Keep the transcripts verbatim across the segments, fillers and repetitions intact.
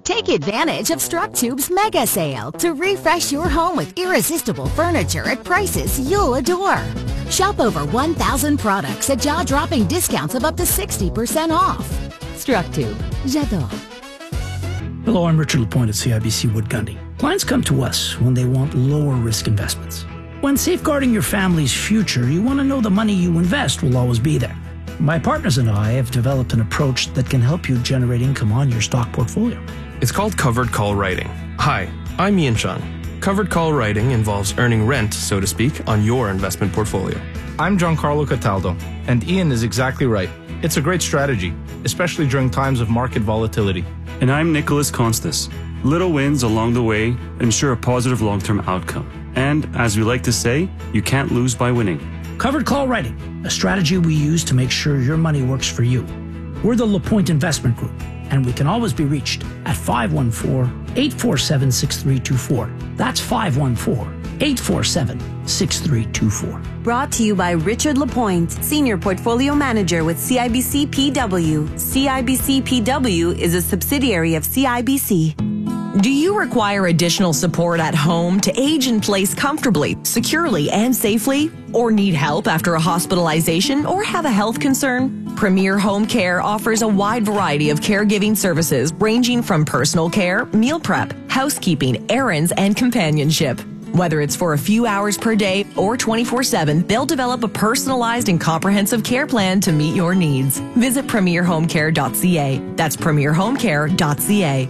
Take advantage of StrucTube's mega sale to refresh your home with irresistible furniture at prices you'll adore. Shop over one thousand products at jaw-dropping discounts of up to sixty percent off. StrucTube. J'adore. Hello, I'm Richard Lapointe at C I B C Wood Gundy. Clients come to us when they want lower risk investments. When safeguarding your family's future, you want to know the money you invest will always be there. My partners and I have developed an approach that can help you generate income on your stock portfolio. It's called covered call writing. Hi, I'm Ian Chung. Covered call writing involves earning rent, so to speak, on your investment portfolio. I'm Giancarlo Cataldo, and Ian is exactly right. It's a great strategy, especially during times of market volatility. And I'm Nicholas Constas. Little wins along the way ensure a positive long-term outcome. And, as we like to say, you can't lose by winning. Covered call writing, a strategy we use to make sure your money works for you. We're the LaPointe Investment Group, and we can always be reached at five one four, eight four seven, six three two four. That's five one four, eight four seven, six three two four. Brought to you by Richard Lapointe, Senior Portfolio Manager with C I B C P W. C I B C P W is a subsidiary of C I B C. Do you require additional support at home to age in place comfortably, securely, and safely? Or need help after a hospitalization or have a health concern? Premier Home Care offers a wide variety of caregiving services ranging from personal care, meal prep, housekeeping, errands, and companionship. Whether it's for a few hours per day or twenty-four seven, they'll develop a personalized and comprehensive care plan to meet your needs. Visit premier home care dot c a. That's premier home care dot c a.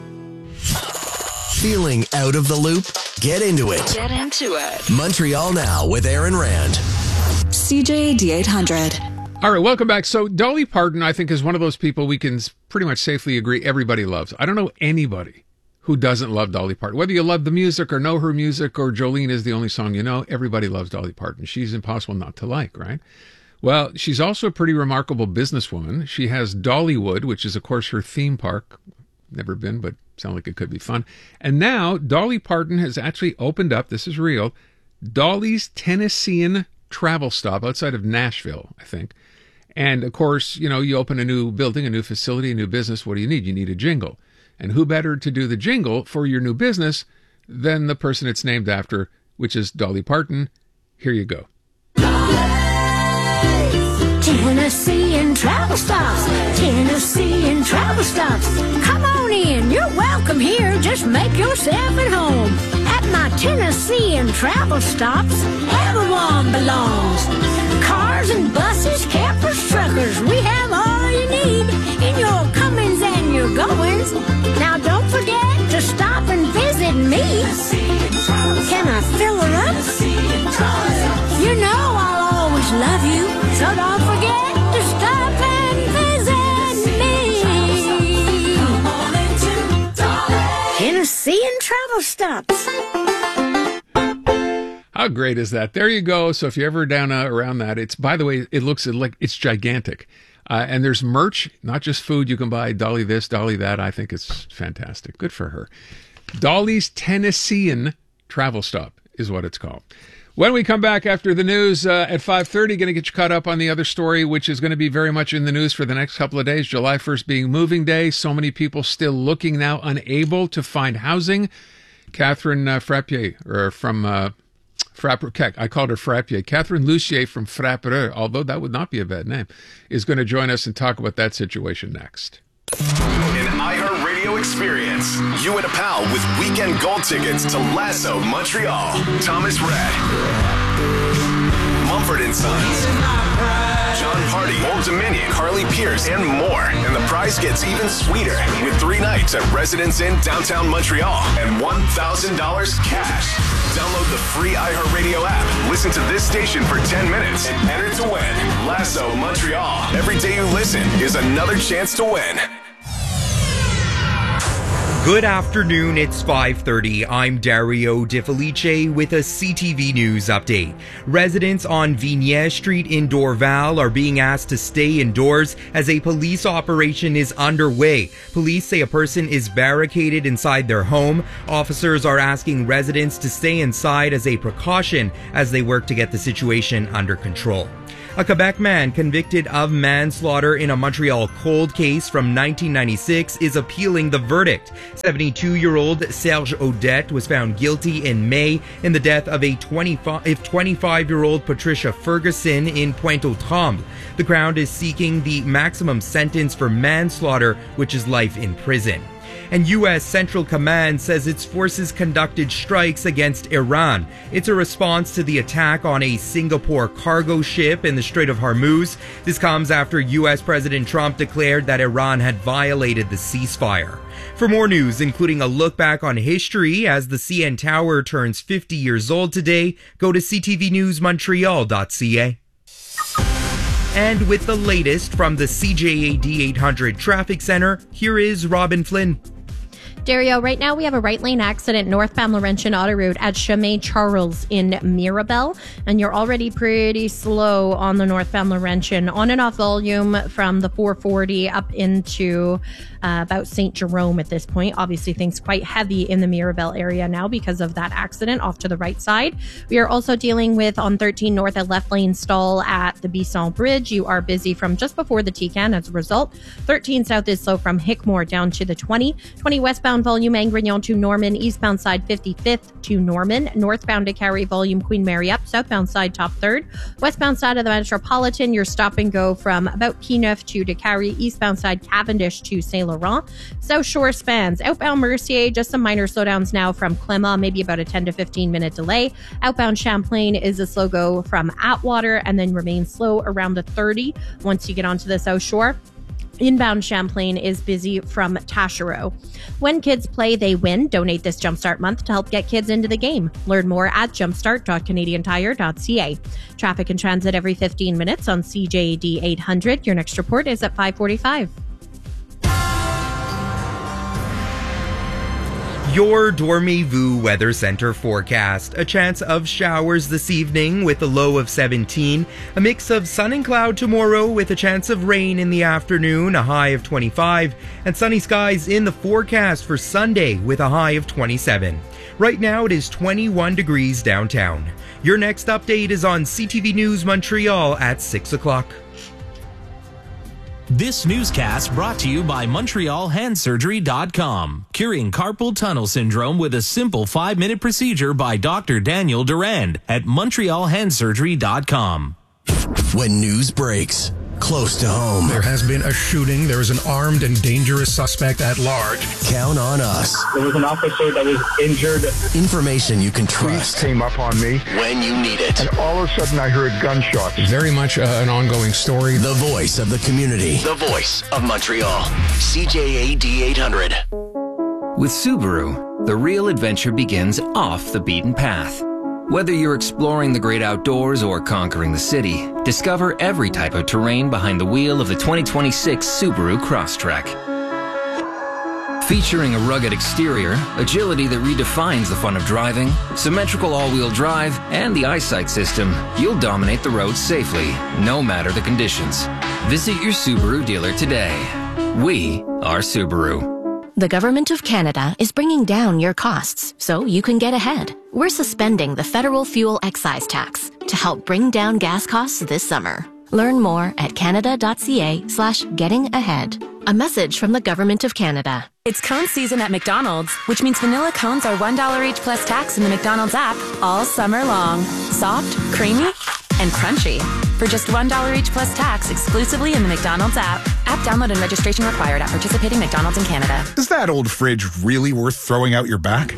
Feeling out of the loop? Get into it. Get into it. Montreal Now with Aaron Rand. C J A D eight hundred. All right, welcome back. So Dolly Parton, I think, is one of those people we can pretty much safely agree everybody loves. I don't know anybody who doesn't love Dolly Parton. Whether you love the music or know her music or Jolene is the only song you know, everybody loves Dolly Parton. She's impossible not to like, right? Well, she's also a pretty remarkable businesswoman. She has Dollywood, which is, of course, her theme park. Never been, but sound like it could be fun. And now Dolly Parton has actually opened up, this is real, Dolly's Tennessean travel stop outside of Nashville, I think. And of course, you know, you open a new building, a new facility, a new business. What do you need? You need a jingle. And who better to do the jingle for your new business than the person it's named after, which is Dolly Parton. Here you go. Tennessean travel stops, Tennessean travel stops. Come on in, you're welcome here. Just make yourself at home. At my Tennessean travel stops, everyone belongs. Cars and buses, campers, truckers, we have all you need in your comings and your goings. Now don't forget to stop and visit me. Can I fill her up? You know I'll always love you, so don't forget to stop and visit me. Tennessean travel stops. How great is that? There you go. So if you're ever down uh, around that, it's, by the way, it looks like it's gigantic. Uh, and there's merch, not just food. You can buy Dolly this, Dolly that. I think it's fantastic. Good for her. Dolly's Tennessean Travel Stop is what it's called. When we come back after the news uh, at five thirty, going to get you caught up on the other story, which is going to be very much in the news for the next couple of days. July first being moving day. So many people still looking now, unable to find housing. Catherine uh, Frappier, or from uh, Frappier, I called her Frappier. Catherine Lucier from Frappier, although that would not be a bad name, is going to join us and talk about that situation next. An iHeartRadio experience. You and a pal with weekend gold tickets to Lasso Montreal. Thomas Rhett, Mumford and Sons, John Party, Old Dominion, Carly Pierce, and more. And the prize gets even sweeter with three nights at Residence Inn downtown Montreal and one thousand dollars cash. Download the free iHeartRadio app. Listen to this station for ten minutes and enter to win. Lasso Montreal. Every day you listen is another chance to win. Good afternoon, it's five thirty. I'm Dario De Felice with a C T V News update. Residents on Vignette Street in Dorval are being asked to stay indoors as a police operation is underway. Police say a person is barricaded inside their home. Officers are asking residents to stay inside as a precaution as they work to get the situation under control. A Quebec man convicted of manslaughter in a Montreal cold case from nineteen ninety-six is appealing the verdict. seventy-two-year-old Serge Odette was found guilty in May in the death of a twenty-five-year-old Patricia Ferguson in Pointe-aux-Trembles. The Crown is seeking the maximum sentence for manslaughter, which is life in prison. And U S Central Command says its forces conducted strikes against Iran. It's a response to the attack on a Singapore cargo ship in the Strait of Hormuz. This comes after U S President Trump declared that Iran had violated the ceasefire. For more news, including a look back on history as the C N Tower turns fifty years old today, go to c t v news montreal dot c a. And with the latest from the C J A D eight hundred Traffic Center, here is Robin Flynn. Dario, right now we have a right lane accident northbound Laurentian Autoroute at Chemin Charles in Mirabel, and you're already pretty slow on the northbound Laurentian, on and off volume from the four forty up into uh, about Saint Jerome at this point. Obviously things quite heavy in the Mirabel area now because of that accident off to the right side. We are also dealing with on thirteen North a left lane stall at the Bisson Bridge. You are busy from just before the T C A N as a result. thirteen South is slow from Hickmore down to the twenty. twenty westbound volume Angrignon to Norman, eastbound side fifty-fifth to Norman, northbound to carry volume Queen Mary up, southbound side top third, westbound side of the Metropolitan, your stop and go from about Pieneuf to Décarie, eastbound side Cavendish to Saint Laurent, South Shore spans, outbound Mercier, just some minor slowdowns now from Clement, maybe about a ten to fifteen minute delay, outbound Champlain is a slow go from Atwater and then remains slow around the thirty once you get onto the South Shore. Inbound Champlain is busy from Taschereau. When kids play, they win. Donate this Jumpstart month to help get kids into the game. Learn more at jumpstart dot canadian tire dot c a. Traffic and transit every fifteen minutes on C J A D eight hundred. Your next report is at five forty-five. Your Dormez-vous Weather Center forecast. A chance of showers this evening with a low of seventeen. A mix of sun and cloud tomorrow with a chance of rain in the afternoon, a high of twenty-five. And sunny skies in the forecast for Sunday with a high of twenty-seven. Right now it is twenty-one degrees downtown. Your next update is on C T V News Montreal at six o'clock. This newscast brought to you by Montreal Hand Surgery dot com. Curing carpal tunnel syndrome with a simple five-minute procedure by Doctor Daniel Durand at Montreal Hand Surgery dot com. When news breaks close to home, there has been a shooting. There is an armed and dangerous suspect at large. Count on us. There was an officer that was injured. Information you can trust. Police came up on me when you need it. And all of a sudden I heard gunshots. Very much uh, an ongoing story. The voice of the community. The voice of Montreal. C J A D eight hundred. With Subaru, the real adventure begins off the beaten path. Whether you're exploring the great outdoors or conquering the city, discover every type of terrain behind the wheel of the twenty twenty-six Subaru Crosstrek. Featuring a rugged exterior, agility that redefines the fun of driving, symmetrical all-wheel drive, and the eyesight system, you'll dominate the roads safely, no matter the conditions. Visit your Subaru dealer today. We are Subaru. The Government of Canada is bringing down your costs so you can get ahead. We're suspending the federal fuel excise tax to help bring down gas costs this summer. Learn more at canada.ca slash getting ahead. A message from the Government of Canada. It's cone season at McDonald's, which means vanilla cones are one dollar each plus tax in the McDonald's app all summer long. Soft, creamy, and crunchy. For just one dollar each plus tax exclusively in the McDonald's app. App download and registration required at participating McDonald's in Canada. Is that old fridge really worth throwing out your back?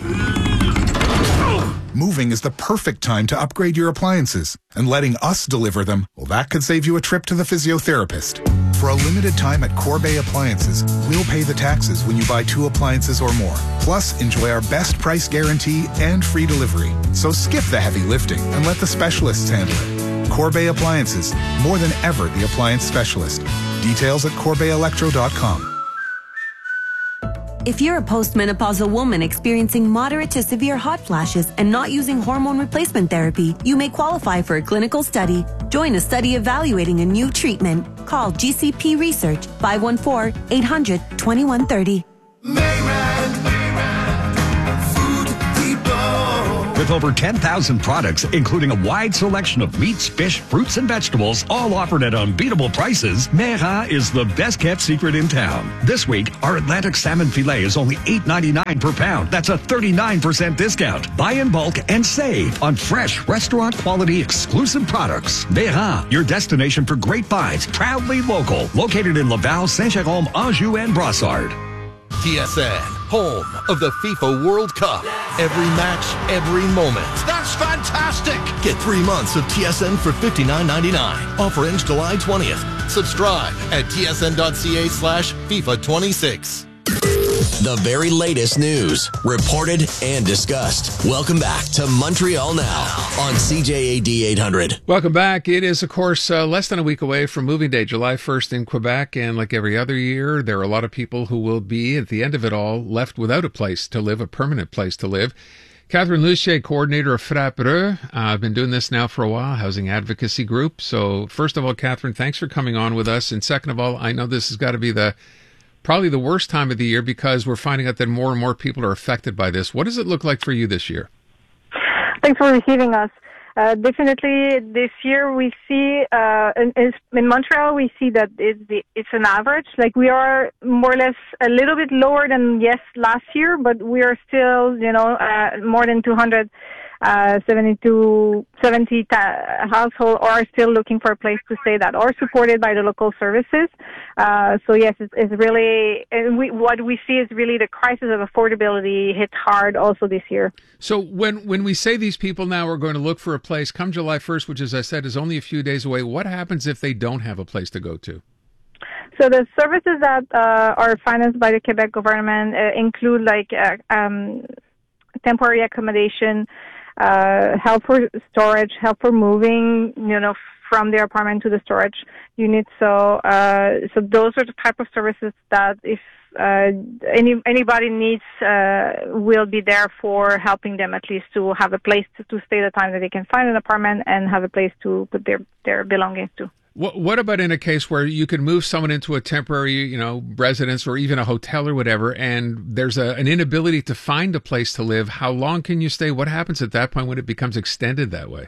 Moving is the perfect time to upgrade your appliances, and letting us deliver them, well, that could save you a trip to the physiotherapist. For a limited time at Corbeil Appliances, we'll pay the taxes when you buy two appliances or more. Plus, enjoy our best price guarantee and free delivery. So skip the heavy lifting and let the specialists handle it. Corbeil Appliances, more than ever the appliance specialist. Details at corbeil electro dot com. If you're a postmenopausal woman experiencing moderate to severe hot flashes and not using hormone replacement therapy, you may qualify for a clinical study. Join a study evaluating a new treatment. Call G C P Research five one four, eight hundred, twenty-one thirty. The With over ten thousand products, including a wide selection of meats, fish, fruits, and vegetables, all offered at unbeatable prices, Mera is the best-kept secret in town. This week, our Atlantic salmon filet is only eight ninety-nine per pound. That's a thirty-nine percent discount. Buy in bulk and save on fresh, restaurant-quality, exclusive products. Mera, your destination for great finds, proudly local. Located in Laval, Saint-Jérôme, Anjou, and Brossard. T S N, home of the FIFA World Cup. Every match, every moment. That's fantastic! Get three months of T S N for fifty-nine ninety-nine. Offer ends July twentieth. Subscribe at tsn.ca slash FIFA 26. The very latest news, reported and discussed. Welcome back to Montreal Now on C J A D eight hundred. Welcome back. It is, of course, uh, less than a week away from moving day, July first in Quebec. And like every other year, there are a lot of people who will be, at the end of it all, left without a place to live, a permanent place to live. Catherine Lucier, coordinator of Frappereux. Uh, I've been doing this now for a while, housing advocacy group. So first of all, Catherine, thanks for coming on with us. And second of all, I know this has got to be the probably the worst time of the year because we're finding out that more and more people are affected by this. What does it look like for you this year? Thanks for receiving us. Uh, definitely this year we see, uh, in, in Montreal, we see that it's, the, it's an average. Like we are more or less a little bit lower than, yes, last year, but we are still, you know, uh, more than two hundred Uh, seventy-two, seventy ta- households are still looking for a place to stay that are supported by the local services. Uh, so yes, it's, it's really, and we, what we see is really the crisis of affordability hit hard also this year. So when, when we say these people now are going to look for a place come July first, which as I said is only a few days away, what happens if they don't have a place to go to? So the services that uh, are financed by the Quebec government uh, include like uh, um, temporary accommodation, Uh, help for storage, help for moving, you know, from their apartment to the storage unit. So, uh, so those are the type of services that if uh, any anybody needs, uh, will be there for helping them at least to have a place to, to stay the time that they can find an apartment and have a place to put their, their belongings to. What, what about in a case where you can move someone into a temporary, you know, residence or even a hotel or whatever, and there's a, an inability to find a place to live? How long can you stay? What happens at that point when it becomes extended that way?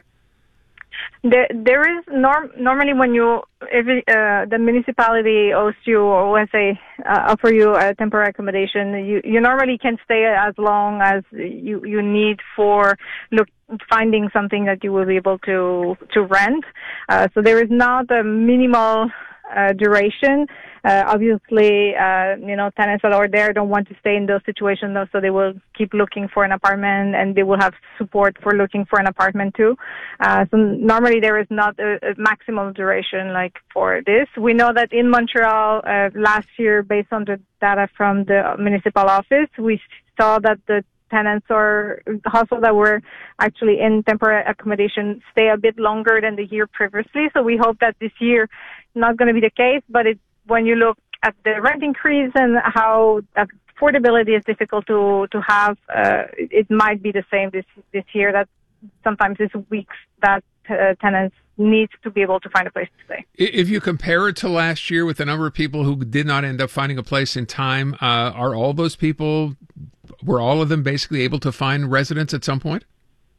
There, there is norm, normally when you, every, uh, the municipality owes you, or when they uh, offer you a temporary accommodation, you, you normally can stay as long as you, you need for look, finding something that you will be able to, to rent. Uh, so there is not a minimal uh, duration. Uh, obviously, uh, you know, tenants that are there don't want to stay in those situations, though, so they will keep looking for an apartment, and they will have support for looking for an apartment too. Uh, so normally there is not a, a maximum duration like for this. We know that in Montreal, uh, last year, based on the data from the municipal office, we saw that the tenants or households that were actually in temporary accommodation stay a bit longer than the year previously. So we hope that this year not going to be the case, but it when you look at the rent increase and how affordability is difficult to to have, uh, it might be the same this this year. That sometimes it's weeks that uh, tenants need to be able to find a place to stay. If you compare it to last year with the number of people who did not end up finding a place in time, uh, are all those people, were all of them basically able to find residence at some point?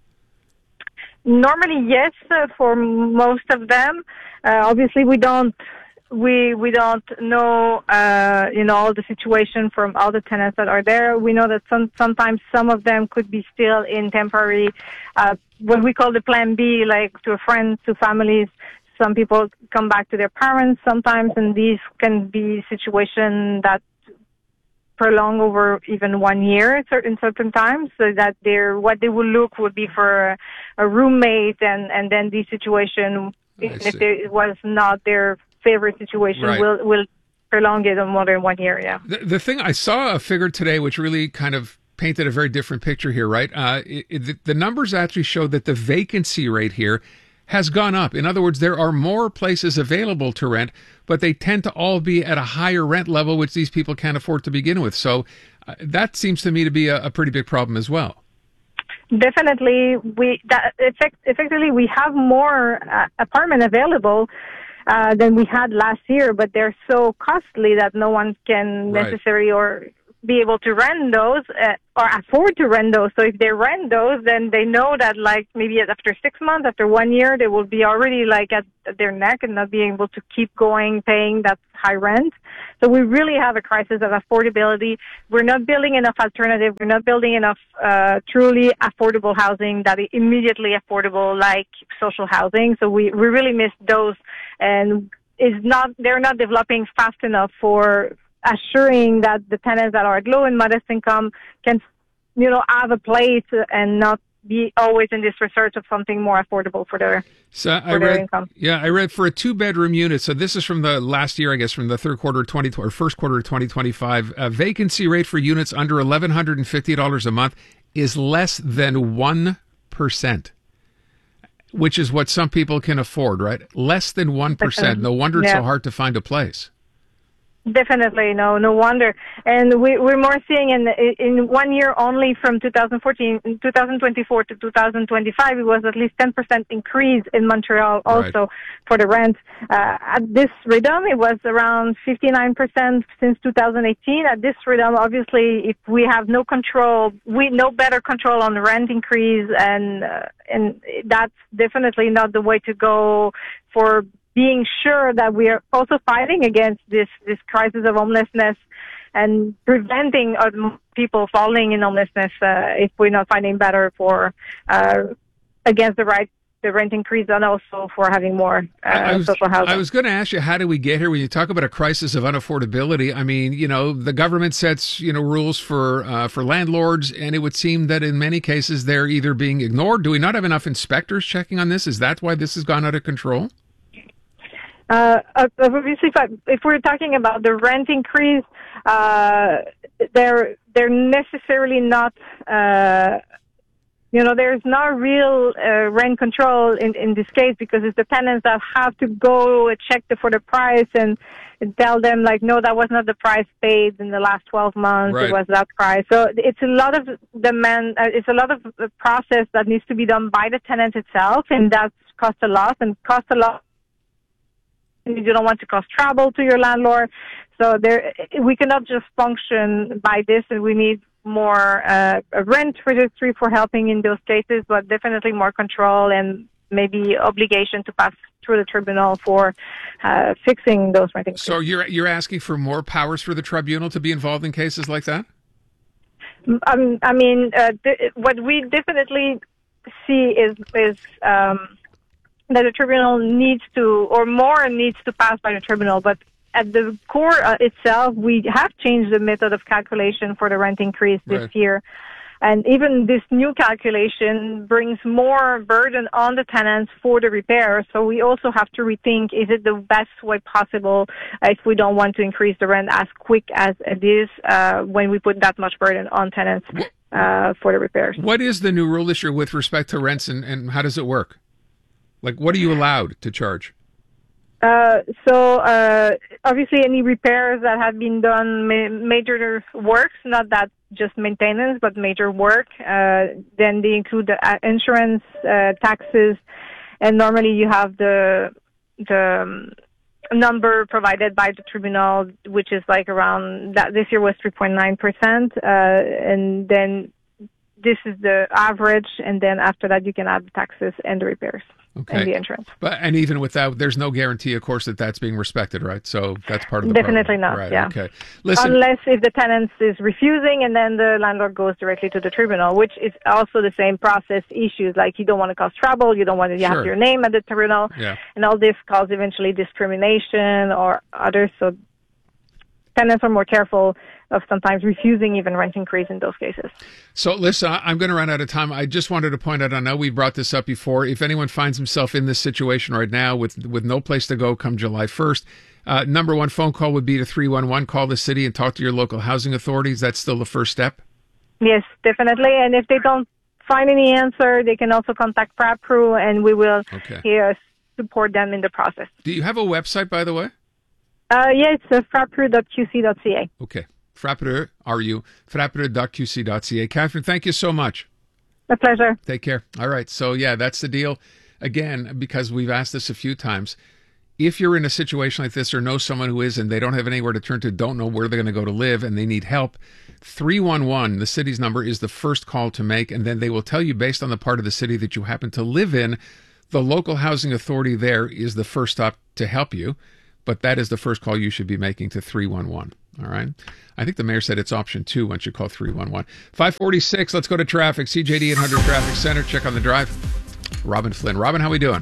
Normally, yes, uh, for most of them. Uh, obviously, we don't. We we don't know, uh, you know, all the situation from all the tenants that are there. We know that some sometimes some of them could be still in temporary, uh, what we call the plan B, like to friends, to families. Some people come back to their parents sometimes, and these can be situations that prolong over even one year in certain times, so that they're, what they will look would be for a, a roommate, and, and then the situation, if it was not their favorite situation, right. will will prolong it more than one year. Yeah. The, the thing I saw a figure today, which really kind of painted a very different picture here, right? Uh, it, it, the numbers actually show that the vacancy rate here has gone up. In other words, there are more places available to rent, but they tend to all be at a higher rent level, which these people can't afford to begin with. So uh, that seems to me to be a, a pretty big problem as well. Definitely, we that effect, effectively we have more uh, apartment available uh, than we had last year, but they're so costly that no one can Right. necessarily or be able to rent those uh, or afford to rent those. So if they rent those, then they know that like maybe after six months, after one year, they will be already like at their neck and not being able to keep going paying that high rent. So we really have a crisis of affordability. We're not building enough alternative. We're not building enough uh, truly affordable housing that is immediately affordable like social housing. So we, we really miss those, and is not they're not developing fast enough for assuring that the tenants that are at low and modest income can, you know, have a place and not be always in this research of something more affordable for their, so for I their read, income. Yeah, I read for a two-bedroom unit. So this is from the last year, I guess, from the third quarter of twenty or first quarter of twenty twenty-five. A vacancy rate for units under eleven fifty dollars a month is less than one percent, which is what some people can afford, right? Less than one percent. No wonder it's Yeah. so hard to find a place. Definitely, no, no wonder. And we, we're more seeing in in one year only from two thousand fourteen, two thousand twenty-four to two thousand twenty-five, it was at least ten percent increase in Montreal also Right. for the rent. Uh, at this rhythm, it was around fifty-nine percent since two thousand eighteen. At this rhythm, obviously, if we have no control, we no better control on the rent increase, and uh, and that's definitely not the way to go for being sure that we are also fighting against this, this crisis of homelessness and preventing uh, people falling in homelessness uh, if we're not finding better for uh, against the right the rent increase and also for having more uh, I was, social housing. I was going to ask you, how did we get here? When you talk about a crisis of unaffordability, I mean, you know, the government sets, you know, rules for uh, for landlords, and it would seem that in many cases they're either being ignored. Do we not have enough inspectors checking on this? Is that why this has gone out of control? Uh, obviously, if, I, if we're talking about the rent increase, uh, they're they're necessarily not. Uh, you know, there's not real uh, rent control in in this case because it's the tenants that have to go check the, for the price and tell them like, no, that was not the price paid in the last twelve months. Right. It was that price. So it's a lot of demand. Uh, it's a lot of the process that needs to be done by the tenant itself, and that costs a lot and costs a lot. You don't want to cost trouble to your landlord. So there, we cannot just function by this, and we need more uh, a rent registry for helping in those cases, but definitely more control and maybe obligation to pass through the tribunal for uh, fixing those rent increases. So you're you're asking for more powers for the tribunal to be involved in cases like that? Um, I mean, uh, th- what we definitely see is is um, that the tribunal needs to, or more needs to pass by the tribunal. But at the core uh, itself, we have changed the method of calculation for the rent increase this Right. year. And even this new calculation brings more burden on the tenants for the repair. So we also have to rethink, is it the best way possible if we don't want to increase the rent as quick as it is uh, when we put that much burden on tenants uh, for the repairs. What is the new rule this year with respect to rents, and, and how does it work? Like, what are you allowed to charge? Uh, so, uh, obviously any repairs that have been done, ma- major works, not that just maintenance, but major work, uh, then they include the uh, insurance, uh, taxes, and normally you have the, the um, number provided by the tribunal, which is like around, that this year was three point nine percent, uh, and then this is the average, and then after that you can add the taxes and the repairs. Okay. And the insurance. But and even without, there's no guarantee, of course, that that's being respected, right? So that's part of the Definitely problem. not, Right. yeah. Okay. Listen. Unless if the tenant is refusing and then the landlord goes directly to the tribunal, which is also the same process issues. Like you don't want to cause trouble, you don't want to Sure. have your name at the tribunal, Yeah. and all this causes eventually discrimination or others. So tenants are more careful of sometimes refusing even rent increase in those cases. So, listen, I- I'm going to run out of time. I just wanted to point out, I know we brought this up before. If anyone finds himself in this situation right now with, with no place to go come July first, uh, number one phone call would be to three one one. Call the city and talk to your local housing authorities. That's still the first step? Yes, definitely. And if they don't find any answer, they can also contact PRAPRU, and we will Okay. here support them in the process. Do you have a website, by the way? Uh, yeah, it's uh, frapru dot q c dot c a. Okay. Frappere, are you? frappere dot q c dot c a. Catherine, thank you so much. A pleasure. Take care. All right. So, yeah, that's the deal. Again, because we've asked this a few times, if you're in a situation like this or know someone who is and they don't have anywhere to turn to, don't know where they're going to go to live, and they need help, three one one, the city's number, is the first call to make, and then they will tell you, based on the part of the city that you happen to live in, the local housing authority there is the first stop to help you, but that is the first call you should be making to three one one. All right? I think the mayor said it's option two once you call three one one. five forty-six, let's go to traffic. C J D eight hundred Traffic Center, check on the drive. Robin Flynn. Robin, how we doing?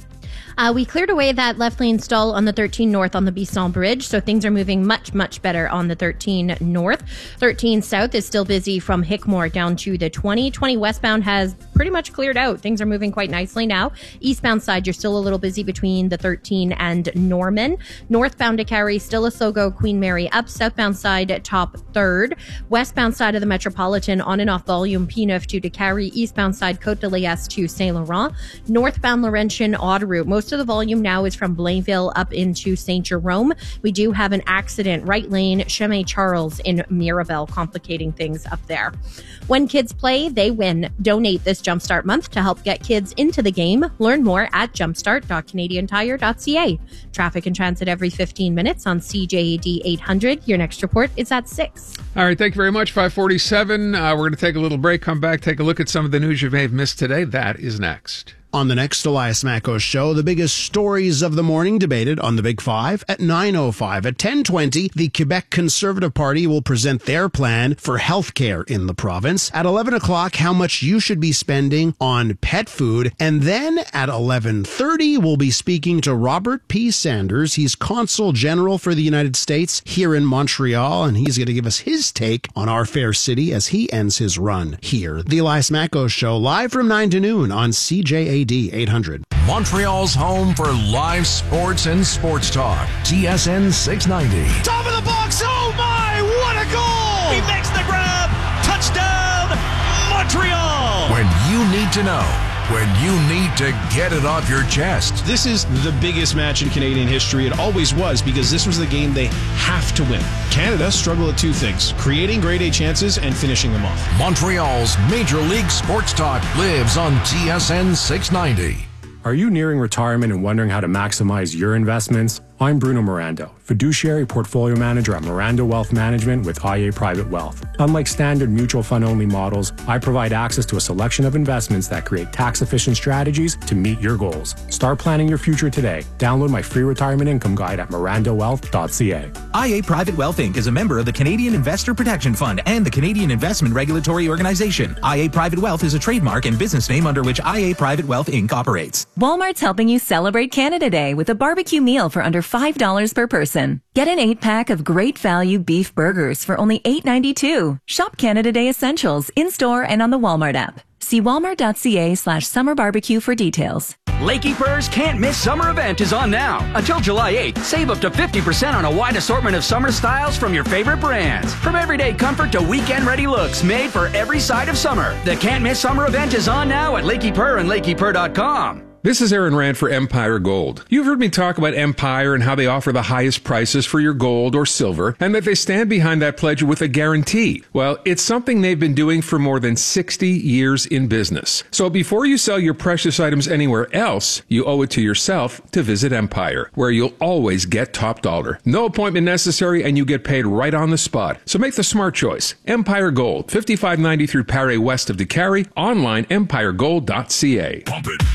Uh, we cleared away that left lane stall on the thirteen North on the Bisson Bridge, so things are moving much, much better on the thirteen North. thirteen South is still busy from Hickmore down to the twenty. twenty westbound has pretty much cleared out. Things are moving quite nicely now. Eastbound side, you're still a little busy between the thirteen and Norman. Northbound to Cary, still a SoGo Queen Mary up. Southbound side, top third. Westbound side of the Metropolitan, on and off volume, P nine to Cary. Eastbound side, Côte de l'Est to Saint Laurent. Northbound Laurentian, odd route. Most Most of the volume now is from Blainville up into Saint Jerome. We do have an accident, right lane, Chemin Charles in Mirabel, complicating things up there. When kids play, they win. Donate this Jumpstart month to help get kids into the game. Learn more at jumpstart dot canadian tire dot c a. Traffic and transit every fifteen minutes on C J A D eight hundred. Your next report is at six. All right, thank you very much. five forty-seven. Uh, we're going to take a little break, come back, take a look at some of the news you may have missed today. That is next. On the next Elias Makos Show, the biggest stories of the morning debated on the Big Five at nine oh five. At ten twenty, the Quebec Conservative Party will present their plan for health care in the province. At eleven o'clock, how much you should be spending on pet food. And then at eleven thirty, we'll be speaking to Robert P. Sanders. He's Consul General for the United States here in Montreal, and he's going to give us his take on our fair city as he ends his run here. The Elias Makos Show, live from nine to noon on C J A D eight hundred. Montreal's home for live sports and sports talk. T S N six ninety. Top of the box. Oh my, what a goal! He makes the grab. Touchdown, Montreal! When you need to know, when you need to get it off your chest. This is the biggest match in Canadian history. It always was, because this was the game they have to win. Canada struggle at two things: creating grade A chances and finishing them off. Montreal's Major League Sports Talk lives on T S N six ninety. Are you nearing retirement and wondering how to maximize your investments? I'm Bruno Mirando, fiduciary portfolio manager at Mirando Wealth Management with I A Private Wealth. Unlike standard mutual fund only models, I provide access to a selection of investments that create tax-efficient strategies to meet your goals. Start planning your future today. Download my free retirement income guide at mirando wealth dot c a. I A Private Wealth Incorporated is a member of the Canadian Investor Protection Fund and the Canadian Investment Regulatory Organization. I A Private Wealth is a trademark and business name under which I A Private Wealth Incorporated operates. Walmart's helping you celebrate Canada Day with a barbecue meal for under five dollars per person. Get an eight-pack of great value beef burgers for only eight ninety-two. Shop Canada Day Essentials in-store and on the Walmart app. See walmart dot c a slash summer barbecue for details. Lakey Can't Miss Summer event is on now. Until July eighth, save up to fifty percent on a wide assortment of summer styles from your favorite brands. From everyday comfort to weekend-ready looks made for every side of summer. The Can't Miss Summer event is on now at Lakey Purr and lakey purr dot com. This is Aaron Rand for Empire Gold. You've heard me talk about Empire and how they offer the highest prices for your gold or silver, and that they stand behind that pledge with a guarantee. Well, it's something they've been doing for more than sixty years in business. So before you sell your precious items anywhere else, you owe it to yourself to visit Empire, where you'll always get top dollar. No appointment necessary, and you get paid right on the spot. So make the smart choice. Empire Gold, fifty-five ninety through Paré west of DeCary, online empire gold dot c a. Pump it.